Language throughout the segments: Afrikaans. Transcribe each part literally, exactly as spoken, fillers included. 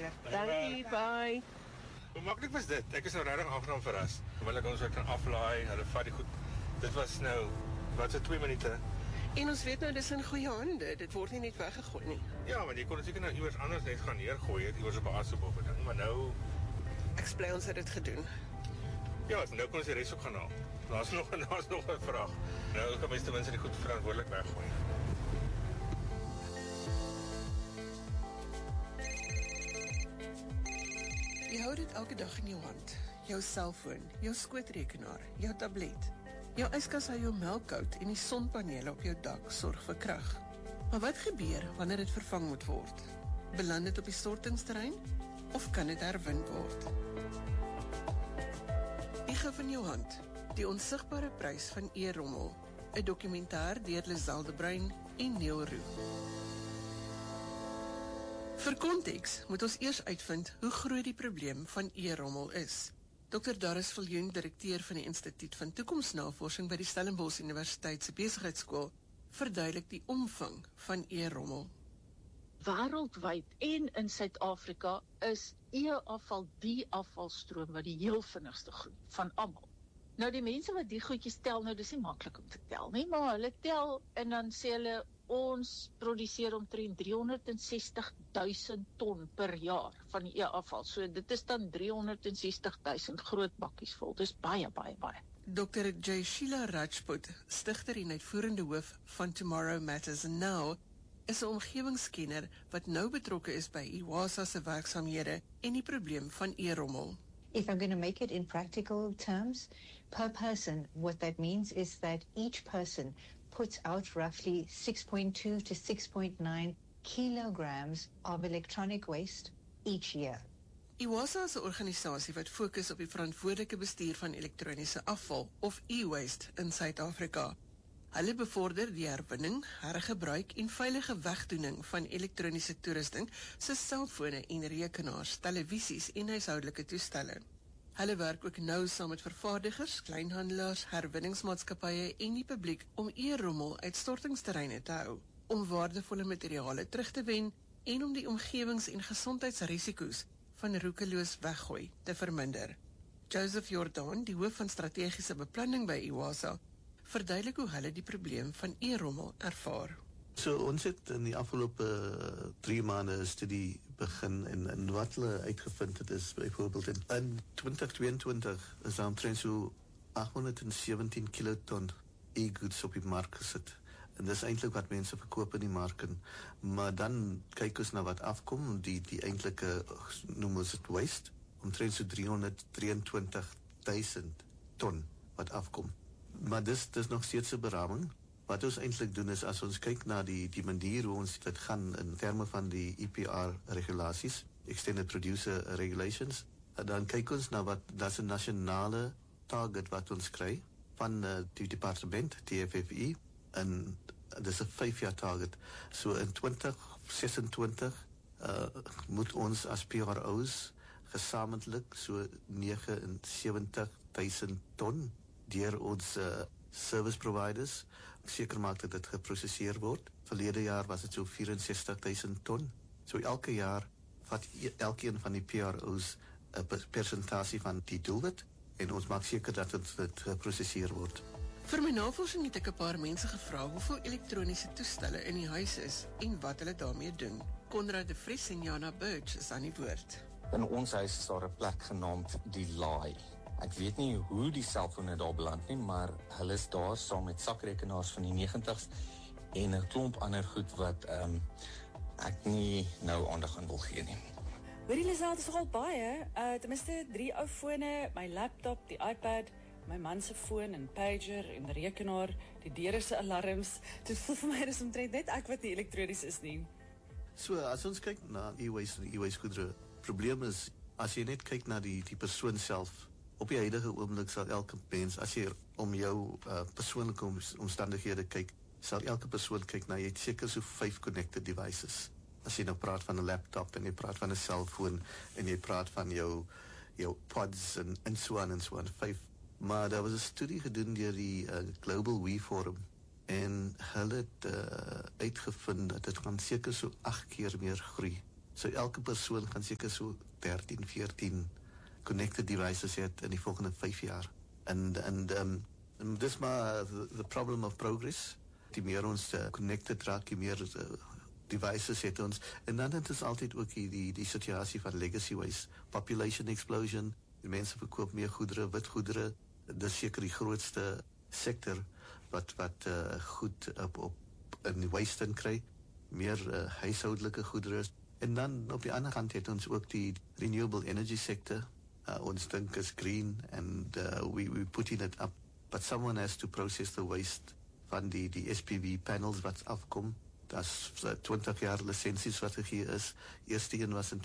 lekker. Dankie, bye. Hoe maklik was dit? Ek is nou regtig aangenaam verras. Terwyl ek ons kan aflaai, hulle vat die goed. Dit was nou, wat so twee minute. En ons weet nou, dis in goeie hande. Dit word nie net weggegooi nie. Ja, maar jy kon seker nou iewers anders net gaan neergooi het, iewers op 'n asop of 'n ding, maar nou ek bly ons het dit gedoen. Ja, nou kon ons die res ook gaan haal. Daar's nog daar's nog 'n vraag. Nou kan mens ten minste die goed verantwoordelik weggooi. Jy hou dit elke dag in jou hand. Jou selfoon, jou skootrekenaar, jou tablet. Jou yskas hou jou melk koud en die sonpanele op jou dak sorg vir krag. Maar wat gebeur wanneer dit vervang moet word? Beland dit op die stortingsterrein of kan dit herwin word? Die gif in jou hand, die onsigbare prys van e-rommel, 'n dokumentêr deur Lisel de Bruin en Neil Roo. Vir konteks moet ons eers uitvind hoe groot die probleem van e-rommel is. dokter Darius Viljoen, direkteur van die Instituut van Toekomsnavorsing by die Stellenbosch Universiteit se Besigheidsskool, verduidelik die omvang van e-rommel. Wêreldwyd en in Suid-Afrika is e-afval die afvalstroom wat die heel vinnigste groei van almal. Nou die mense wat die goedjies tel, nou dis nie maklik om te tel nie, maar hulle tel en dan sê hulle ons produseer omtrent driehonderdsestig duisend ton per jaar van die e-afval. So dit is dan driehonderdsestig duisend groot bakkies vol. Dis baie, baie, baie. dokter Jaishila Rajput, stigter en uitvoerende hoof van Tomorrow Matters Now, is 'n omgewingskenner wat nou betrokke is by IWASA se werksaamhede en die probleem van e-rommel. If I'm going to make it in practical terms, per person, what that means is that each person puts out roughly six point two to six point nine kilograms of electronic waste each year. IWASA is 'n organisasie wat fokus op die verantwoordelike bestuur van elektroniese afval of e-waste in Suid-Afrika. Hulle bevorder die herwinning, hergebruik en veilige wegdoening van elektroniese toerusting soos selfone en rekenaars, televisies en huishoudelike toestelle. Hulle werk ook nou saam met vervaardigers, kleinhandelaars, herwinningsmaatskappye en die publiek om e-rommel uit stortingsterreine te hou, om waardevolle materiale terug te wen en om die omgewings- en gesondheidsrisiko's van roekeloos weggooi te verminder. Joseph Jordan, die hoof van strategiese beplanning by IWASA, verduidelik hoe hulle die probleem van e-rommel ervaar. So ons het in die afgelope uh, drie maande 'n studie begin en, en wat hulle uitgevind het is byvoorbeeld in, in twintig tweeëntwintig is daar omtrent so achthonderdsewentien kiloton e-goods op die mark gesit. En dis eintlik wat mense verkoop in die mark. Maar dan kyk ons na wat afkom, die die eintlike noem ons dit waste, omtrent so driehonderddrieëntwintig duisend ton wat afkom. Maar dis dis nog steeds 'n beraming. Wat ons eintlik doen is as ons kyk na die die manier hoe ons dit gaan in terme van die E P R regulasies, Extended Producer Regulations, dan kyk ons na wat dis 'n nasionale target wat ons kry van uh, die departement T F F I en dis 'n vyf jaar target. So in twintig sesentwintig uh, moet ons as P R O's gesamentlik so negenensewentig duisend ton deur ons uh, service providers seker maak dat dit geprosesseer word. Verlede jaar was dit so vierensestig duisend ton. So elke jaar vat elkeen van die P R O's 'n persentasie van die doelwit en ons maak seker dat dit, dit geprosesseer word. Vir my navorsing het ek 'n paar mense gevra hoeveel elektroniese toestelle in die huis is en wat hulle daarmee doen. Konrad de Vries en Jana Birch is aan die woord. In ons huis is daar 'n plek genaamd die laai. Ek weet nie hoe die selfone daar beland nie, maar hulle is daar saam met sakrekenaars van die negentigs en 'n klomp ander goed wat um, ek nie nou aandag aan wil gee nie. Hoorie Lisel, dit is nogal baie, uh, ten minste drie ou fone, my laptop, die iPad, my man se foon en pager en rekenaar, die deure se alarms. Dit voel vir my dis omtrent net ek wat nie elektronies is nie. So as ons kyk na e-waste en e-waste goedere, probleem is as jy net kyk na die die persoon self. Op die huidige oomblik sal elke mens, as jy om jou uh, persoonlike omstandighede kyk, sal elke persoon kyk na, jy het seker so vyf connected devices. As jy nou praat van 'n laptop en jy praat van 'n selfoon en jy praat van jou jou pods en en so aan en so aan, vyf. Maar daar was 'n studie gedoen deur die uh, Global We Forum en hulle het uh, uitgevind dat dit gaan seker so agt keer meer groei. So elke persoon gaan seker so thirteen, fourteen connected devices hê in die volgende vyf jaar. En en um, dis maar the, the problem of progress. Die meer ons uh, connected raak, die meer uh, devices het ons. En dan het is altyd ook die, die, die situasie van legacy waste, population explosion, die mense verkoop meer goedere, wit goedere, dis seker die grootste sector wat, wat uh, goed op, op in waste in kry, meer uh, huishoudelike goedere. En dan op die ander kant het ons ook die renewable energy sector. Uh, ons dink is green and uh, we, we putting it up. But someone has to process the waste van die, die S P V panels wat afkom. Dat is uh, twintig jaar licenties wat gegee is. Eerste een was in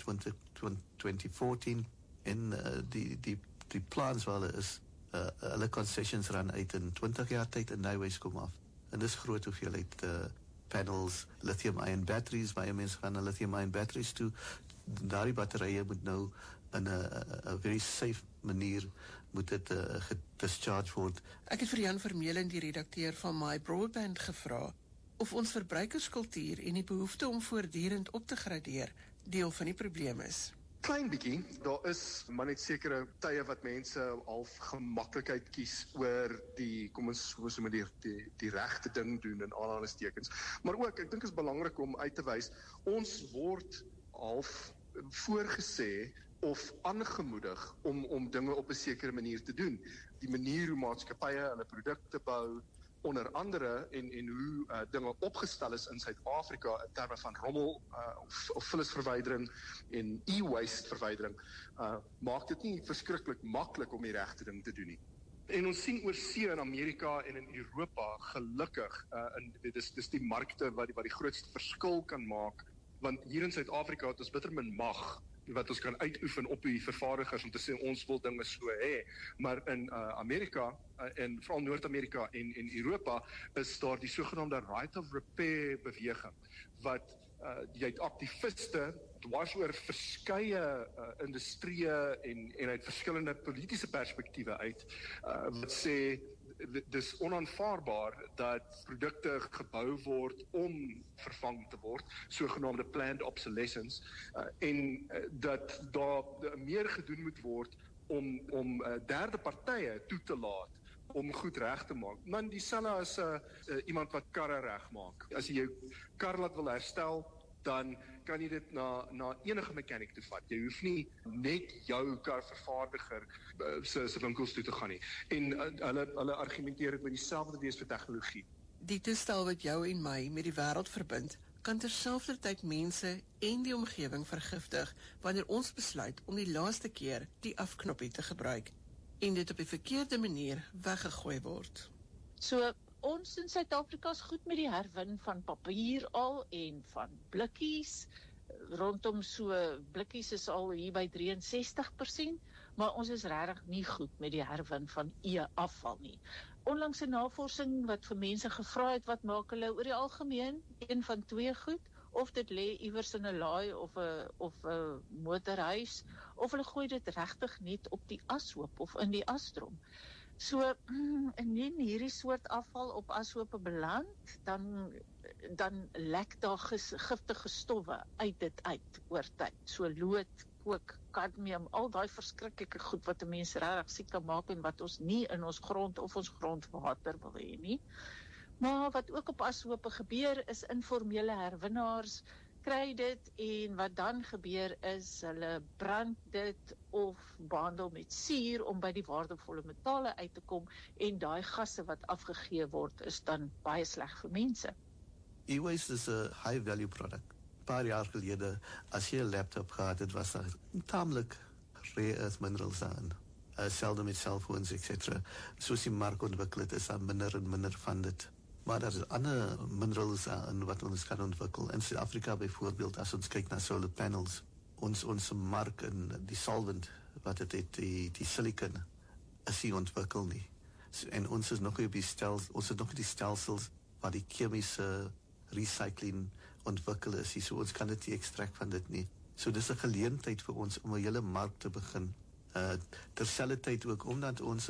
twenty fourteen en uh, die, die, die plans waar hulle is, uh, hulle concessions run uit in twintig jaar tyd en die waste kom af. En dis groot hoeveelheid uh, panels, lithium-ion batteries, baie mense gaan na lithium-ion batteries toe. Daardie batterye moet nou in 'n very safe manier moet dit uh, gedischarge word. Ek het vir Jan Vermeulen, die redakteur van My Broadband, gevra of ons verbruikerskultuur en die behoefte om voortdurend op te gradeer deel van die probleem is. Klein bietjie, daar is maar net sekere tye wat mense half gemaklikheid kies oor die, kom ons soos maar die, die, die regte ding doen in aanhalingstekens. Maar ook, ek dink is belangrik om uit te wys, ons word half voorgesê of aangemoedig om, om dinge op 'n sekere manier te doen. Die manier hoe maatskappye hulle produkte bou, onder andere en, en hoe uh, dinge opgestel is in Suid-Afrika in terme van rommel uh, of, of vullisverwydering en e-waste verwydering, uh, maak dit nie verskriklik maklik om die regte ding te doen nie. En ons sien oor see in Amerika en in Europa, gelukkig, uh, in, dis, dis die markte wat die, wat die grootste verskil kan maak, want hier in Suid-Afrika het ons bitter min mag wat ons kan uitoefen op die vervaardigers om te sê ons wil dinge so hê, maar in uh, Amerika uh, en veral Noord-Amerika en, en Europa is daar die sogenaamde right of repair beweging, wat uh, jy het aktiviste dwars oor verskeie uh, industrieë en, en uit verskillende politieke perspektiewe uit, uh, wat sê dis onaanvaarbaar dat produkte gebou word om vervang te word, sogenaamde planned obsolescence, uh, en uh, dat daar meer gedoen moet word om, om uh, derde partye toe te laat om goed reg te maak. Man, dieselfde as uh, uh, iemand wat karre reg maak. As jy jou kar laat wil herstel, dan kan jy dit na, na enige mechanic toe vat. Jy hoef nie net jou karvervaardiger uh, se, se winkels toe te gaan nie. En uh, hulle, hulle argumenteer het met dieselfde wees vir tegnologie. Die toestel wat jou en my met die wêreld verbind, kan terselfdertyd mense en die omgewing vergiftig wanneer ons besluit om die laaste keer die afknoppie te gebruik en dit op die verkeerde manier weggegooi word. So, ons in Suid-Afrika is goed met die herwin van papier al en van blikkies. Rondom so blikkies is al hier by sixty-three percent, maar ons is regtig nie goed met die herwin van e-afval nie. Onlangs 'n navorsing wat vir mense gevra het wat maak hulle oor die algemeen, een van twee goed, of dit lê iewers in 'n laai of 'n of 'n motorhuis, of hulle gooi dit regtig net op die ashoop of in die asdrom. So, indien hierdie soort afval op ashoope beland, dan, dan lek daar gis, giftige stowwe uit dit uit oor tyd. So lood, kook, kadmium, al daai verskriklike goed wat 'n mens regtig siek kan maak en wat ons nie in ons grond of ons grondwater wil hê nie. Maar wat ook op ashoope gebeur is informele herwinnaars kry dit en wat dan gebeur is hulle brand dit of behandel met suur om by die waardevolle metale uit te kom en daai gasse wat afgegee word is dan baie sleg vir mense. E-waste is a high value product. Een paar jaar gelede, as jy 'n laptop gehad het, was daar taamlik rare earth minerals aan. Uh, seldom met cellphones, et cetera. Soos die mark ontwikkel het, is daar minder en minder van dit. Maar daar is ander minerals aan wat ons kan ontwikkel. In Suid-Afrika byvoorbeeld, as ons kyk na solar panels, ons ons mark en die solvent wat dit het, die, die silicon, is nie ontwikkel nie. So, en ons is nog op die stelsels, ons het nog die stelsels waar die chemische recycling ontwikkel is. So ons kan dit nie extract van dit nie. So dis 'n geleentheid vir ons om 'n hele mark te begin. Uh, terselfdertyd ook, omdat ons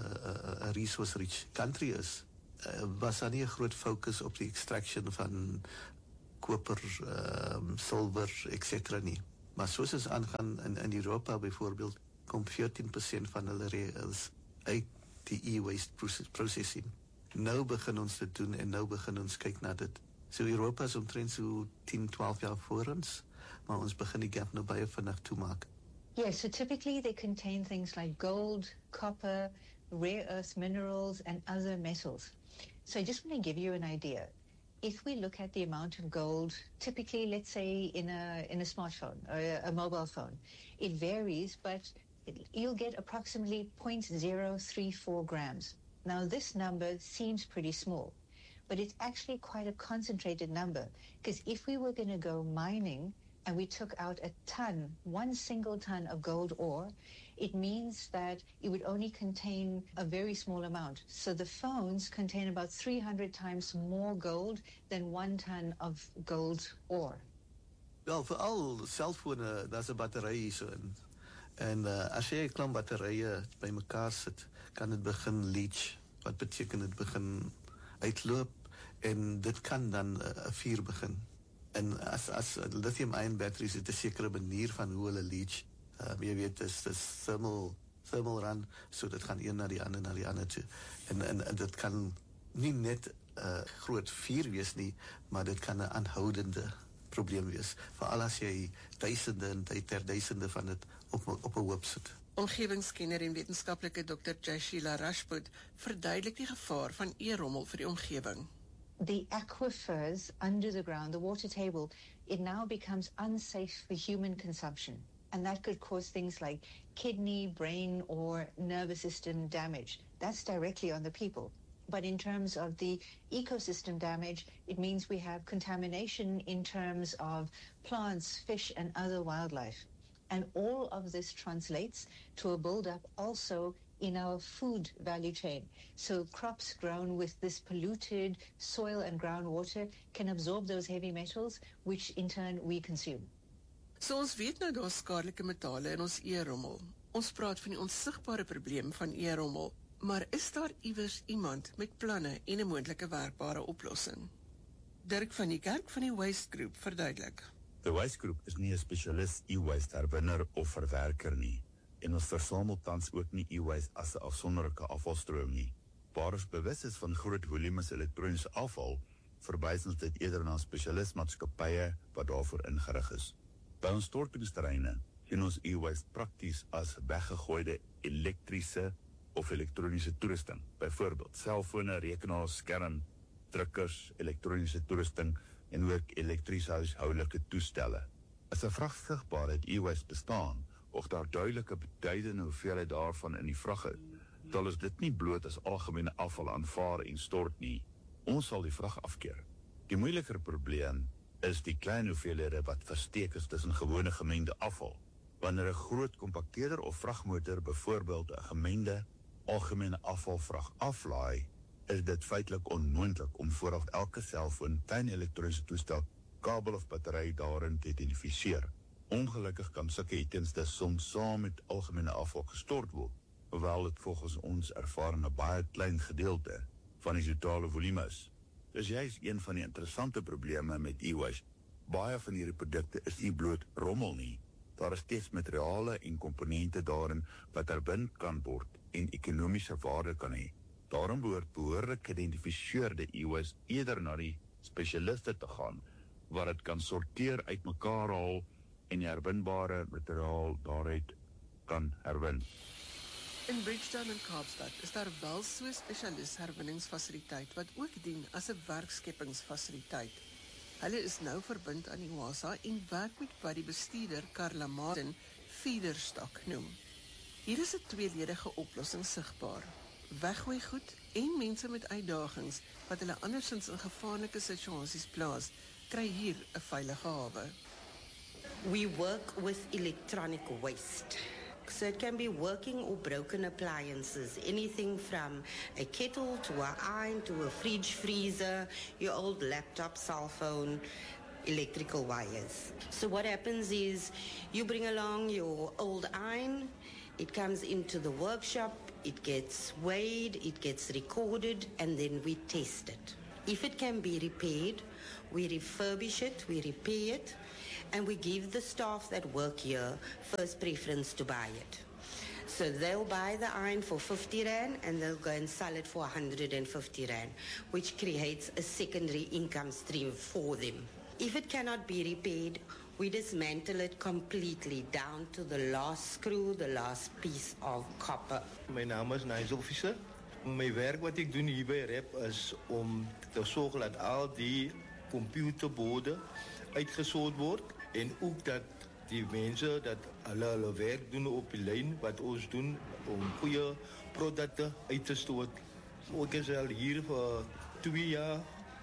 'n resource rich country is, Uh, was daar nie 'n groot fokus op die extraction van koper, um, silwer, et cetera nie. Maar soos ons aangaan in, in Europa bijvoorbeeld, kom veertien persent van hulle reëls uit die e-waste process, processing. Nou begin ons dit doen en nou begin ons kyk na dit. So Europa is omtrent so tien, twaalf jaar voor ons, maar ons begin die gap nou baie vinnig toemaak. Yes, so typically they contain things like gold, copper, rare earth minerals, and other metals. So I just want to give you an idea. If we look at the amount of gold, typically, let's say in a in a smartphone or a, a mobile phone, it varies, but it, you'll get approximately zero point zero three four grams. Now, this number seems pretty small, but it's actually quite a concentrated number, because if we were going to go mining and we took out a ton, one single ton of gold ore, it means that it would only contain a very small amount. So the phones contain about three hundred times more gold than one ton of gold ore. Wel, vooral selfone, daar's 'n battery hierso in. En uh, as jy 'n klomp batterye bymekaar sit, kan dit begin leach. Wat beteken dit begin uitloop en dit kan dan 'n uh, vuur begin. En as as lithium-ion batteries het 'n sekere manier van hoe hulle leach. Uh, jy weet, dis dis thermal thermal run, so dit gaan een na die ander na die ander toe. En en, en dit kan nie net 'n uh, groot vuur wees nie, maar dit kan 'n aanhoudende probleem wees. Veral as jy duisende en ter duisende van dit op op 'n hoop sit. Omgewingskenner en wetenskaplike dokter Jashila Rajput verduidelik die gevaar van e-rommel vir die omgewing. The aquifers under the ground, the water table, it now becomes unsafe for human consumption. And that could cause things like kidney, brain, or nervous system damage. That's directly on the people. But in terms of the ecosystem damage, it means we have contamination in terms of plants, fish, and other wildlife. And all of this translates to a buildup also in our food value chain. So crops grown with this polluted soil and groundwater can absorb those heavy metals, which in turn we consume. So ons weet nou daar's skadelike metale in ons e-rommel. Ons praat van die onsigbare probleem van e-rommel, maar is daar iewers iemand met planne en 'n moontlike werkbare oplossing? Dirk van die Kerk van die Waste Group verduidelik. The Waste Group is nie 'n spesialis e-waste herwinner of verwerker nie, en ons versamel tans ook nie e-waste as 'n afsonderlike afvalstroom nie. Waar ons bewus is van groot volumes elektroniese afval, verwys ons dit eerder na spesialismaatskappye wat daarvoor ingerig is. By ons stortingsterreine sien ons e-waste prakties as weggegooide elektriese of elektroniese toerusting, byvoorbeeld selfone, rekenaars, skerm, drukkers, elektroniese toerusting en ook elektrische huishoudelike toestelle. As 'n vragsigbaar het e-waste bestaan, of daar duidelike beduidende hoeveelheid daarvan in die vrag is, sal ons dit nie bloot as algemene afval aanvaar en stort nie. Ons sal die vrag afkeer. Die moeiliker probleem is die klein hoeveelhede wat versteek is tussen gewone gemengde afval. Wanneer 'n groot kompakteerder of vragmotor byvoorbeeld 'n gemengde algemene afvalvrag aflaai, is dit feitelik onmoontlik om vooraf elke selfoon, klein elektroniese toestel, kabel of battery daarin te identifiseer. Ongelukkig kan sulke items dus soms saam met algemene afval gestort word, hoewel dit volgens ons ervaring 'n baie klein gedeelte van die totale volume is. Dus jy is een van die interessante probleme met e-waste. Baie van hierdie produkte is nie bloot rommel nie. Daar is steeds materiale en komponente daarin wat herwin kan word en ekonomiese waarde kan hê. Daarom behoort behoorlik geïdentifiseerde e-waste eerder na die spesialiste te gaan, waar dit kan sorteer, uitmekaar haal en die herwinbare materiaal daaruit kan herwin. In Bridgetown en Kaapstad is daar wel so 'n spesialis herwinningsfasiliteit wat ook dien as 'n werkskepingsfasiliteit. Hulle is nou verbind aan die O A S A en werk met wat die bestuurder Carla Martin feederstok noem. Hier is 'n tweeledige oplossing sigbaar. Weggooi goed en mense met uitdagings wat hulle andersins in gevaarlike situasies plaas, kry hier 'n veilige hawe. We work with electronic waste. So it can be working or broken appliances, anything from a kettle to a iron to a fridge, freezer, your old laptop, cell phone, electrical wires. So what happens is you bring along your old iron, it comes into the workshop, it gets weighed, it gets recorded, and then we test it. If it can be repaired, we refurbish it, we repair it, and we give the staff that work here first preference to buy it. So they'll buy the iron for fifty rand and they'll go and sell it for one hundred fifty rand, which creates a secondary income stream for them. If it cannot be repaired, we dismantle it completely down to the last screw, the last piece of copper. My naam is Nigel Visser. My werk wat ek doen hier by REP is om te sorg dat al die computerborde uitgesort word en ook dat die mense dat hulle hulle werk doen op die lyn wat ons doen om goeie produkte uit te stoot. Ek is al hier vir twee jaar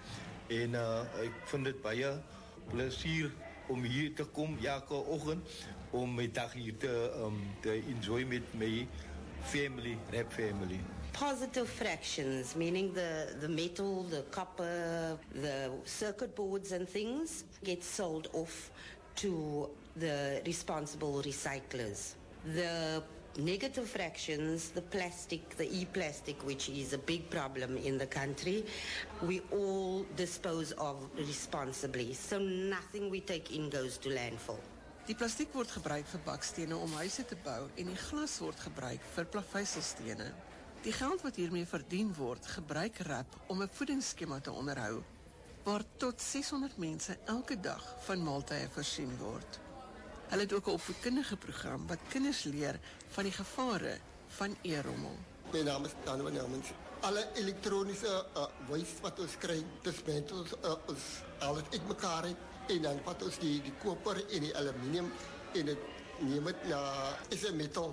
en uh, ek vind dit baie plesier om hier te kom elke oggend om my dag hier te um, te enjoy met my family, REP family. Positive fractions, meaning the, the metal, the copper, the circuit boards and things, get sold off to the responsible recyclers. The negative fractions, the plastic, the e-plastic, which is a big problem in the country, we all dispose of responsibly. So nothing we take in goes to landfill. Die plastiek word gebruik vir bakstene om huise te bou en die glas word gebruik vir plaveisselstene. Die geld wat hiermee verdien word, gebruik REP om 'n voedingsskema te onderhou, waar tot seshonderd mense elke dag van maaltye voorsien word. Hulle het ook 'n opvoedkundige program wat kinders leer van die gevare van e-rommel. My naam is Danwan Helmens. Alle elektroniese uh, waste wat ons kry, dismantle ons, uh, ons alles uitmekaar uit en dan vat ons die, die koper en die aluminium en het neem het na is 'n metal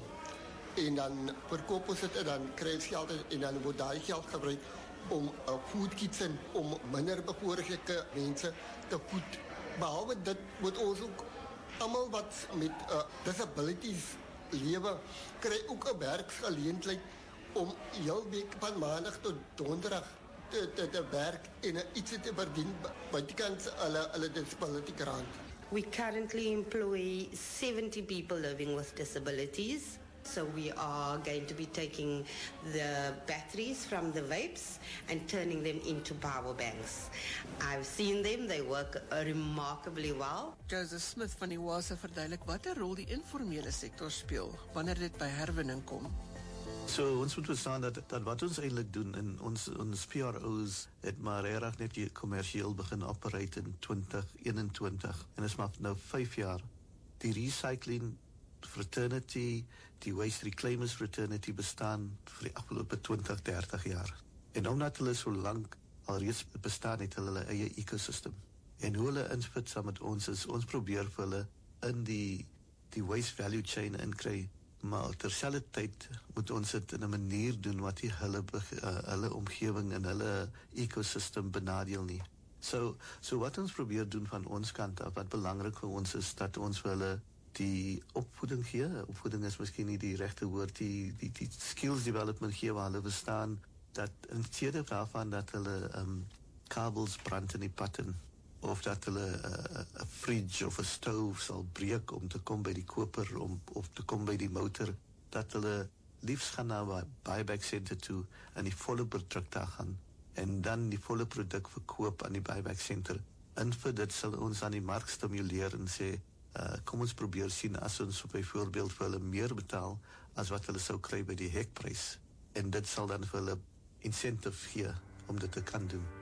en dan verkoop ons dit en dan kry ons geld en dan word daai geld gebruik om 'n uh, food kitchen om minder bevoorregte mense te voed. Behalwe dit moet ons ook almal wat met uh, disabilities lewe kry ook 'n werksgeleentheid om heel week van maandag tot donderdag te, te, te werk en uh, iets te verdien buitekant hulle hulle disability grant. We currently employ seventy people living with disabilities. So we are going to be taking the batteries from the vapes and turning them into power banks. I've seen them, they work uh, remarkably well. Joseph Smith van die WASA verduidelik wat 'n rol die informele sektor speel wanneer dit by herwinning kom. So ons moet verstaan dat, dat wat ons eintlik doen in ons, ons P R O's het maar reg net kommersieel begin operate in twintig eenentwintig en is maar nou vyf jaar. Die recycling fraternity, die waste reclaimers fraternity bestaan vir die afgelope twintig, dertig jaar. En omdat hulle so lank alreeds bestaan het hulle eie ecosystem. En hoe hulle inspit saam met ons is, ons probeer vir hulle in die, die waste value chain inkry, maar terselfdertyd moet ons dit in 'n manier doen wat die hulle, uh, hulle omgewing en hulle ecosystem benadeel nie. So, so wat ons probeer doen van ons kant af, wat belangrik vir ons is, dat ons vir hulle die opvoeding gee, opvoeding is miskien nie die regte woord, die, die, die skills development gee waar hulle bestaan, dat in steede daarvan dat hulle um, kabels brand in die pad in, of dat hulle 'n uh, fridge of 'n stove sal breek om te kom by die koper, om, of te kom by die motor, dat hulle liefs gaan na 'n buyback center toe en die volle produk daar gaan, en dan die volle produk verkoop aan die buyback center. En vir dit sal ons aan die mark stimuleer en sê, Uh, kom ons probeer sien as ons byvoorbeeld vir hulle meer betaal as wat hulle sou kry by die hekprys. En dit sal dan vir hulle incentive gee om dit te kan doen.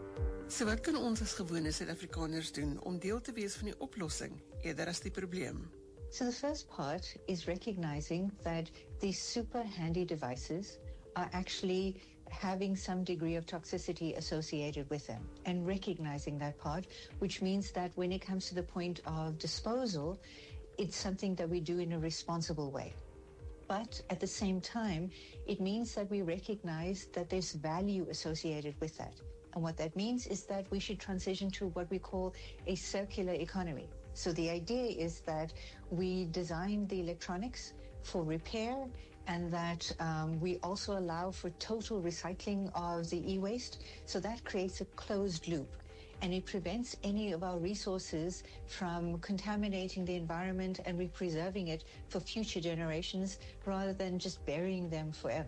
So wat kan ons as gewone Suid-Afrikaners doen om deel te wees van die oplossing eerder as die probleem? So the first part is recognizing that these super handy devices are actually having some degree of toxicity associated with them, and recognizing that part, which means that when it comes to the point of disposal, it's something that we do in a responsible way. But at the same time, it means that we recognize that there's value associated with that. And what that means is that we should transition to what we call a circular economy. So the idea is that we design the electronics for repair, and that um, we also allow for total recycling of the e-waste. So that creates a closed loop, and it prevents any of our resources from contaminating the environment, and we're preserving it for future generations rather than just burying them forever.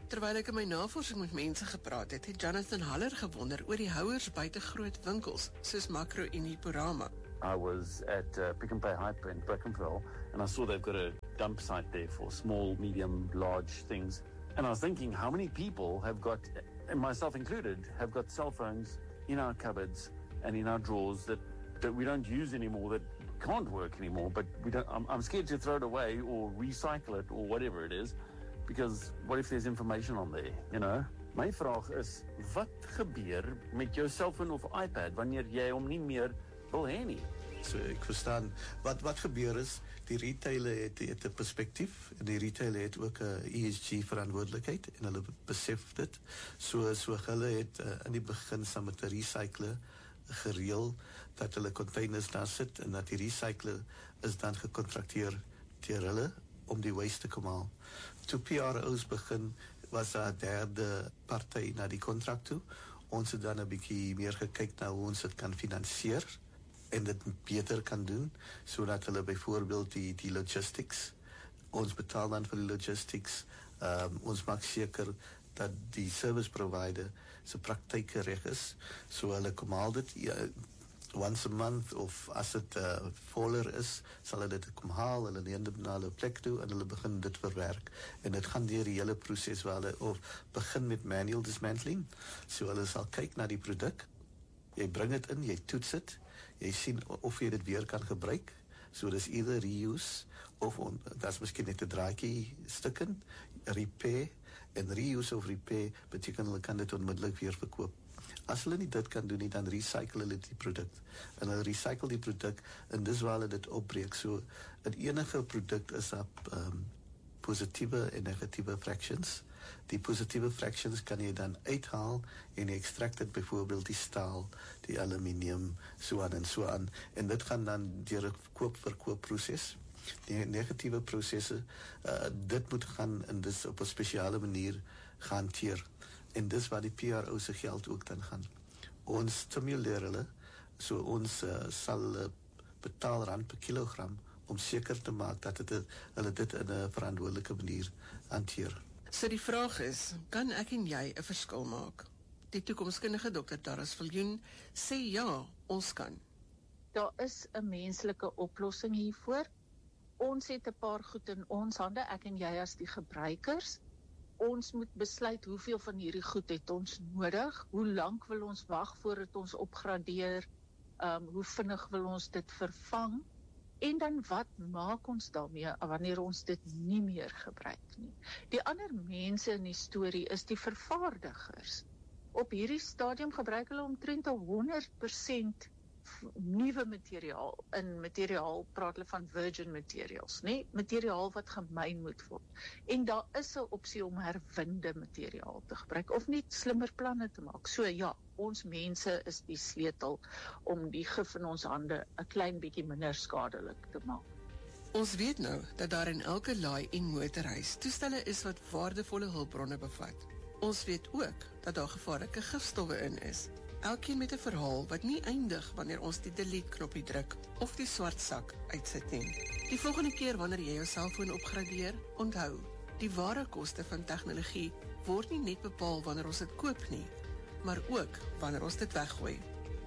Terwyl ek in my navorsing met mense gepraat het, het Jonathan Haller gewonder oor die houers buite groot winkels, soos Makro en Hiporama. I was at uh, Pick n Pay Hyper in Brackenfell, and I saw they've got a dump site there for small, medium, large things. And I was thinking, how many people have got, and myself included, have got cell phones in our cupboards and in our drawers that, that we don't use anymore, that can't work anymore, but we don't. I'm, I'm scared to throw it away or recycle it or whatever it is, because what if there's information on there, you know? My vraag is, wat gebeur met jou cellfoon of iPad wanneer jy hom nie meer wil hê nie? So ek verstaan, wat, wat gebeur is, die retailer het, het een perspectief, en die retailer het ook een E S G verantwoordelikheid, en hulle besef dit, so, so hulle het uh, in die begin saam met die recycler gereel, dat hulle containers daar sit, en dat die recycler is dan gecontrakteer deur hulle, om die waste te kom haal. Toe P R O's begin, was daar derde partij na die contract toe, ons het dan een bykie meer gekyk na hoe ons het kan financier, en dit beter kan doen, sodat hulle byvoorbeeld die, die logistics, ons betaal dan vir die logistics, um, ons maak seker dat die service provider sy praktyke reg is, so hulle kom haal dit ja, once a month, of as het uh, voller is, sal hulle dit kom haal, hulle neem dit na hulle plek toe, en hulle begin dit verwerk, en dit gaan deur die hele proces, waar hulle of begin met manual dismantling, so hulle sal kyk na die produk, jy bring dit in, jy toets dit, jy sien of jy dit weer kan gebruik, so dis either reuse, of on, dat is miskien net een draadjie stikken, repair, en reuse of repair, beteken hulle kan dit onmiddellik weer verkoop. As hulle nie dit kan doen nie, dan recycle hulle die product, en hulle recycle die product, en dis waar hulle dit opbreek, so in enige product is dat um, positieve en negatieve fractions. Die positieve fractions kan jy dan uithaal, en jy extract het bijvoorbeeld die staal, die aluminium, so aan en so aan, en dit gaan dan deur 'n koop-verkoop-proces. Die negatieve processe, uh, dit moet gaan, en dis op 'n spesiale manier gehanteer. En dis waar die P R O se geld ook dan gaan. Ons stimuleer hulle, so ons uh, sal uh, betaal rand per kilogram, om seker te maak dat het, hulle dit in 'n verantwoordelike manier hanteer. So die vraag is, kan ek en jy 'n verskil maak? Die toekomskundige dokter Darris Viljoen sê ja, ons kan. Daar is 'n menslike oplossing hiervoor. Ons het 'n paar goed in ons hande, ek en jy as die gebruikers. Ons moet besluit hoeveel van hierdie goed het ons nodig, hoe lank wil ons wag voordat ons opgradeer, um, hoe vinnig wil ons dit vervang, en dan wat maak ons daarmee wanneer ons dit nie meer gebruik nie. Die ander mense in die storie is die vervaardigers. Op hierdie stadium gebruik hulle omtrent honderd persent nuwe materiaal. In materiaal praat hulle van virgin materials, nee, materiaal wat gemyn moet word. En daar is 'n opsie om herwinde materiaal te gebruik, of net slimmer planne te maak. So ja, ons mense is die sleutel om die gif in ons hande 'n klein bietjie minder skadelik te maak. Ons weet nou dat daar in elke laai en motorhuis toestelle is wat waardevolle hulpbronne bevat. Ons weet ook dat daar gevaarlike gifstowwe in is. Elkeen met 'n verhaal wat nie eindig wanneer ons die delete knoppie druk of die swart sak uitsit nie. Die volgende keer wanneer jy jou selfoon opgradeer, onthou, die ware koste van tegnologie word nie net bepaal wanneer ons dit koop nie, maar ook wanneer ons dit weggooi.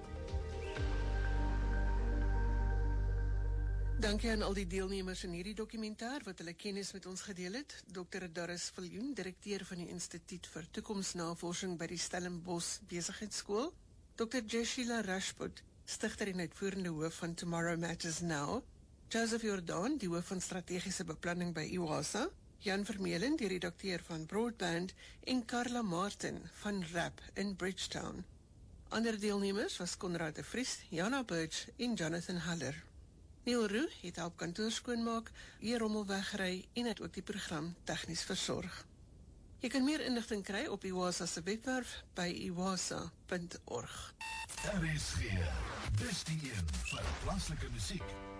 Dankie aan al die deelnemers in hierdie dokumentaar wat hulle kennis met ons gedeel het. dokter Darris Viljoen, direkteur van die Instituut vir Toekomsnavorsing by die Stellenbosch Besigheidsskool. dokter Jeshila Rashput, stigter en uitvoerende hoof van Tomorrow Matters Now. Joseph Jordan, die hoof van strategiese beplanning by IWASA. Jan Vermeulen, die redakteur van Broadband. En Carla Martin van R A P in Bridgetown. Ander deelnemers was Konrad de Vries, Jana Birch en Jonathan Haller. Neil Roo het help kantoor skoonmaak, e-rommel wegry en het ook die program tegnies versorg. Jy kan meer inligting kry op IWASA se webwerf by iwasa punt org. R S G, dis die een vir plaaslike musiek.